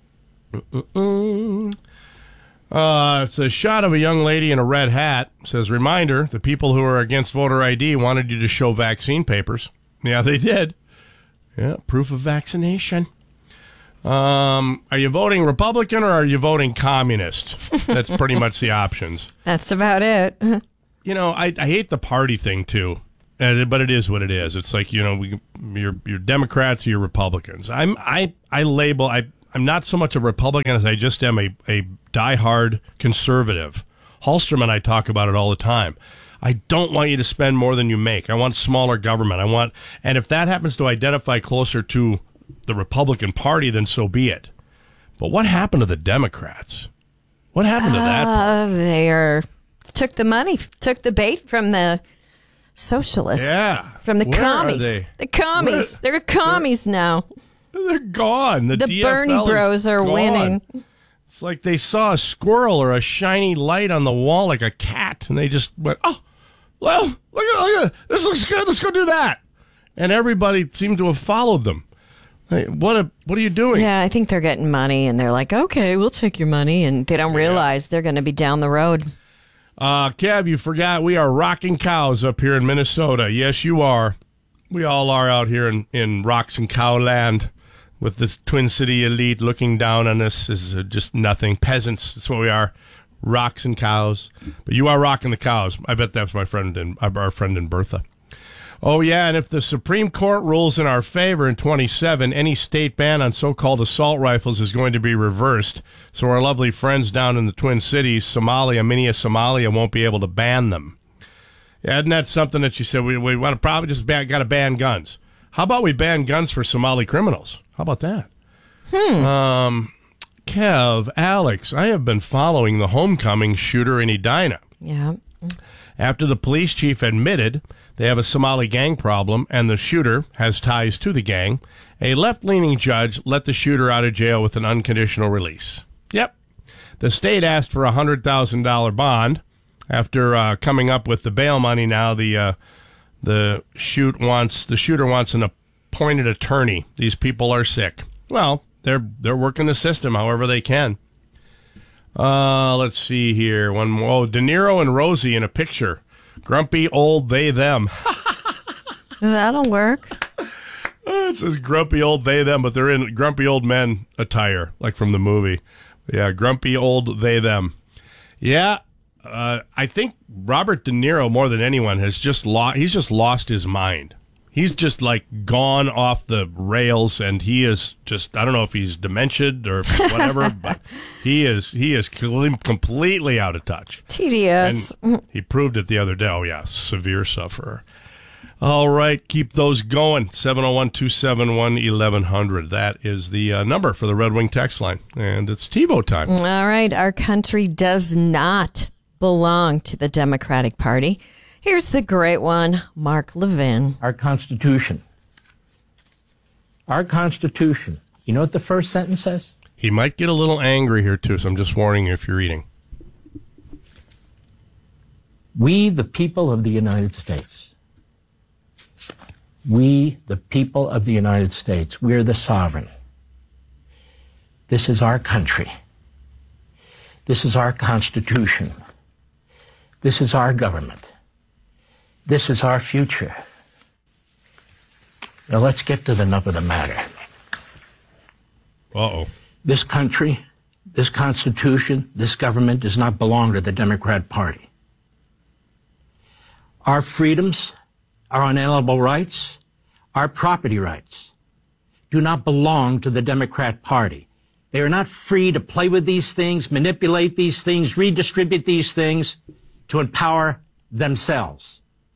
Uh, it's a shot of a young lady in a red hat. It says, reminder, the people who are against voter I D wanted you to show vaccine papers. Yeah, they did. Yeah, proof of vaccination. Um, are you voting Republican or are you voting communist? That's pretty much the options. That's about it. You know, I, I hate the party thing, too. Uh, but it is what it is. It's like, you know, we, you're, you're Democrats or you're Republicans. I'm, I, I label... I. I'm not so much a Republican as I just am a, a diehard conservative. Hallstrom and I talk about it all the time. I don't want you to spend more than you make. I want smaller government. I want, and if that happens to identify closer to the Republican Party, then so be it. But what happened to the Democrats? What happened to that? Uh, they are, took the money, took the bait from the socialists. Yeah. From the Where commies. are they? The commies. Where? They're commies now. They're gone. The, the D F L Bernie Bros are gone. winning. It's like they saw a squirrel or a shiny light on the wall like a cat, and they just went, oh, well, look at, look at this looks good. Let's go do that. And everybody seemed to have followed them. Hey, what a, what are you doing? Yeah, I think they're getting money, and they're like, okay, we'll take your money, and they don't realize they're going to be down the road. Uh, Kev, you forgot we are rocking cows up here in Minnesota. Yes, you are. We all are out here in, in rocks and cow land. With the Twin City elite looking down on us is just nothing. Peasants, that's what we are. Rocks and cows. But you are rocking the cows. I bet that's my friend and our friend in Bertha. Oh, yeah, and if the Supreme Court rules in our favor in twenty-seven, any state ban on so-called assault rifles is going to be reversed. So our lovely friends down in the Twin Cities, Somalia, Minia, Somalia, won't be able to ban them. Yeah, isn't that something that you said? We, we want to probably just ban, got to ban guns. How about we ban guns for Somali criminals? How about that? Hmm. Um, Kev, Alex, I have been following the homecoming shooter in Edina. Yeah. After the police chief admitted they have a Somali gang problem and the shooter has ties to the gang, a left-leaning judge let the shooter out of jail with an unconditional release. Yep. The state asked for a one hundred thousand dollars bond. After uh, coming up with the bail money now, the... Uh, The shoot wants the shooter wants an appointed attorney. These people are sick. Well, they're they're working the system however they can. Uh, let's see here. One more. Oh, De Niro and Rosie in a picture. Grumpy old they them. That'll work. Uh, it says grumpy old they them, but they're in grumpy old men attire, like from the movie. Yeah, grumpy old they them. Yeah. Uh, I think Robert De Niro, more than anyone, has just lost. He's just lost his mind. He's just like gone off the rails, and he is just. I don't know if he's dementiaed or whatever, but he is. He is completely out of touch. Tedious. And he proved it the other day. Oh yeah, severe sufferer. All right, keep those going. seven oh one, two seven one, eleven hundred. That is the uh, number for the Red Wing text line, and it's TiVo time. All right, our country does not belong to the Democratic Party. Here's the great one, Mark Levin. Our Constitution. Our Constitution. You know what the first sentence says? He might get a little angry here, too, so I'm just warning you if you're eating. We, the people of the United States. We, the people of the United States. We're the sovereign. This is our country. This is our Constitution. This is our government. This is our future. Now let's get to the nub of the matter. Uh-oh. This country, this Constitution, this government does not belong to the Democrat Party. Our freedoms, our unalienable rights, our property rights do not belong to the Democrat Party. They are not free to play with these things, manipulate these things, redistribute these things to empower themselves.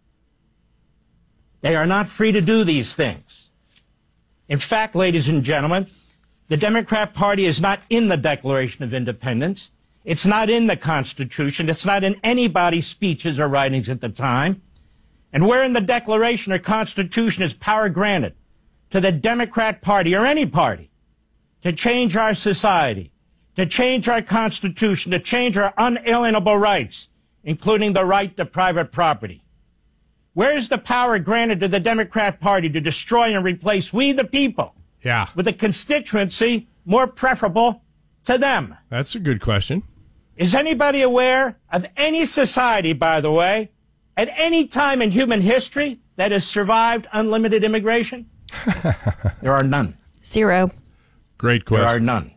They are not free to do these things. In fact, ladies and gentlemen, the Democrat Party is not in the Declaration of Independence. It's not in the Constitution. It's not in anybody's speeches or writings at the time. And where in the Declaration or Constitution is power granted to the Democrat Party or any party to change our society, to change our Constitution, to change our unalienable rights, including the right to private property? Where is the power granted to the Democrat Party to destroy and replace we the people yeah. with a constituency more preferable to them? That's a good question. Is anybody aware of any society, by the way, at any time in human history that has survived unlimited immigration? There are none. Zero. Great question. There are none.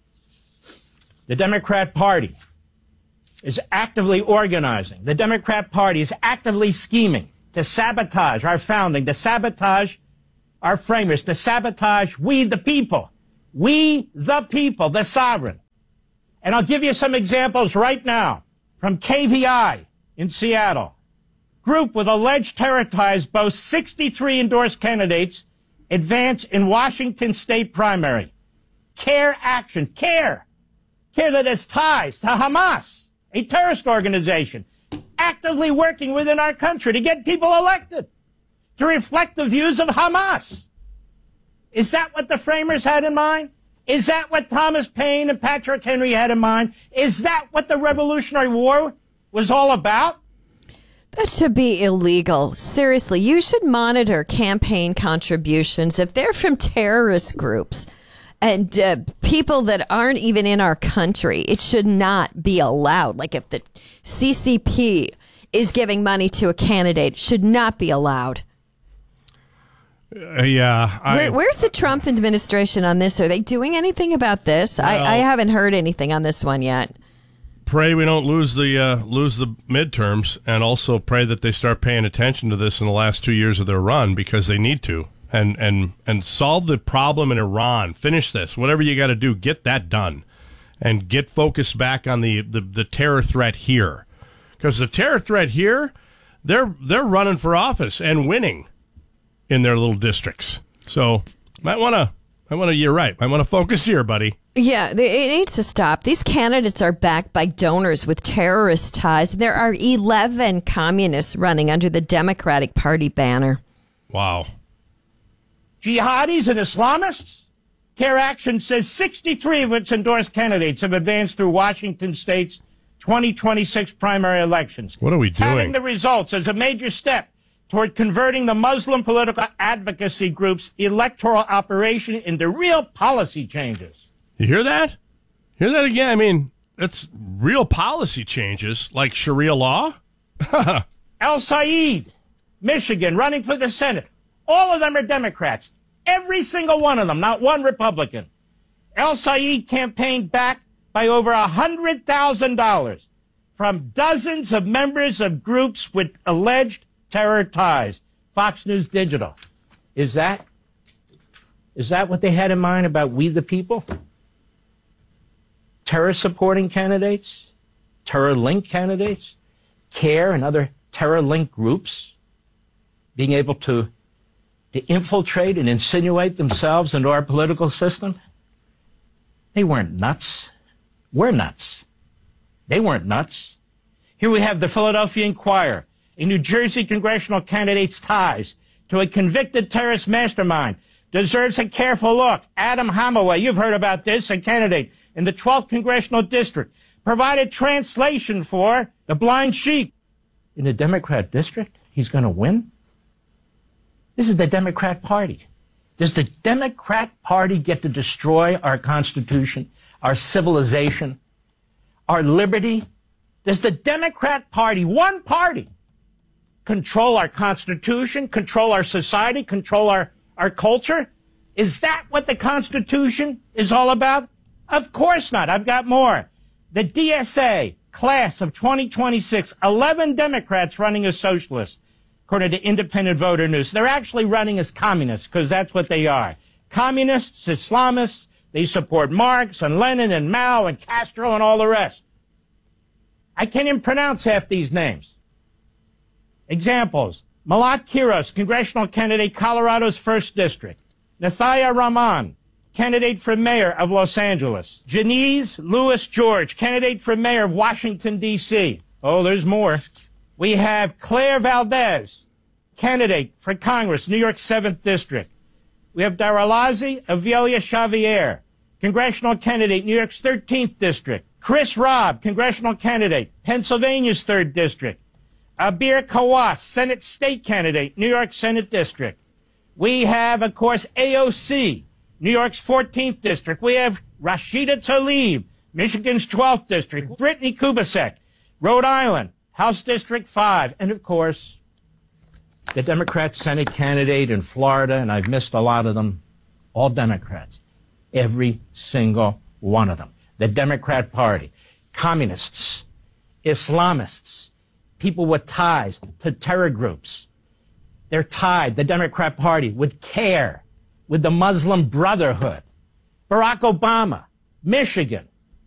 The Democrat Party is actively organizing. The Democrat Party is actively scheming to sabotage our founding, to sabotage our framers, to sabotage we the people. We the people, the sovereign. And I'll give you some examples right now from K V I in Seattle. Group with alleged terror ties boasts sixty-three endorsed candidates advance in Washington state primary. CARE Action, CARE. CARE that has ties to Hamas, a terrorist organization, actively working within our country to get people elected, to reflect the views of Hamas. Is that what the framers had in mind? Is that what Thomas Paine and Patrick Henry had in mind? Is that what the Revolutionary War was all about? That should be illegal. Seriously, you should monitor campaign contributions if they're from terrorist groups and uh, people that aren't even in our country. It should not be allowed. Like if the C C P is giving money to a candidate, it should not be allowed. Uh, yeah. I, Where, where's the Trump administration on this? Are they doing anything about this? Well, I, I haven't heard anything on this one yet. Pray we don't lose the uh, lose the midterms, and also pray that they start paying attention to this in the last two years of their run, because they need to, and and and solve the problem in Iran. Finish this, whatever you got to do, get that done, and get focused back on the, the, the terror threat here, because the terror threat here, they're they're running for office and winning in their little districts. So might want to, I want to. You're right. I want to focus here, buddy. Yeah, it needs to stop. These candidates are backed by donors with terrorist ties. There are eleven communists running under the Democratic Party banner. Wow. Jihadis and Islamists? CARE Action says sixty-three of its endorsed candidates have advanced through Washington State's twenty twenty-six primary elections. What are we doing? Touting the results as a major step toward converting the Muslim political advocacy group's electoral operation into real policy changes. You hear that? Hear that again? I mean, it's real policy changes, like Sharia law. El Said, Michigan, running for the Senate. All of them are Democrats. Every single one of them, not one Republican. El Said campaigned backed by over one hundred thousand dollars from dozens of members of groups with alleged terror ties. Fox News Digital. Is that, is that what they had in mind about we the people? Terror-supporting candidates? Terror-linked candidates? CARE and other terror-linked groups being able to, to infiltrate and insinuate themselves into our political system? They weren't nuts. We're nuts. They weren't nuts. Here we have the Philadelphia Inquirer, a New Jersey congressional candidate's ties to a convicted terrorist mastermind deserves a careful look. Adam Hamaway, you've heard about this, a candidate in the twelfth Congressional District, provided translation for the blind sheep. In the Democrat district, he's going to win? This is the Democrat Party. Does the Democrat Party get to destroy our Constitution, our civilization, our liberty? Does the Democrat Party, one party, control our Constitution, control our society, control our, our culture? Is that what the Constitution is all about? Of course not. I've got more. The D S A class of twenty twenty-six, eleven Democrats running as socialists, according to Independent Voter News. They're actually running as communists, because that's what they are. Communists, Islamists, They support Marx and Lenin and Mao and Castro and all the rest. I can't even pronounce half these names. Examples. Malat Kiros, congressional candidate, Colorado's first District. Nathaya Rahman, candidate for mayor of Los Angeles. Janice Lewis George, candidate for mayor of Washington, D C Oh, there's more. We have Claire Valdez, candidate for Congress, New York seventh District. We have Daralazi Avelia Xavier, congressional candidate, New York's thirteenth District. Chris Robb, congressional candidate, Pennsylvania's third District. Abir Kawas, Senate state candidate, New York Senate District. We have, of course, A O C, New York's fourteenth District. We have Rashida Tlaib, Michigan's twelfth District. Brittany Kubasek, Rhode Island, House District five. And, of course, the Democrat Senate candidate in Florida, and I've missed a lot of them, all Democrats. Every single one of them. The Democrat Party, communists, Islamists, people with ties to terror groups. They're tied, the Democrat Party, with CARE, with the Muslim Brotherhood. Barack Obama, Michigan,